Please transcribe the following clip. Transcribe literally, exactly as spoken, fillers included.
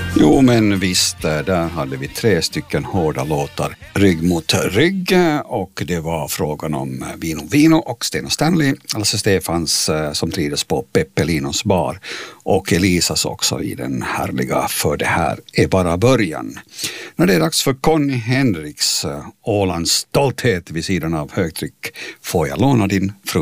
Jo, men visst, där hade vi tre stycken hårda låtar rygg mot rygg, och det var frågan om Vino Vino och Sten och Stanley, alltså Stefans som trivdes på Peppelinos bar, och Elisas också i den härliga För det här är bara början. När det är dags för Conny Henriks Ålands stolthet vid sidan av högtryck, får jag låna din fru.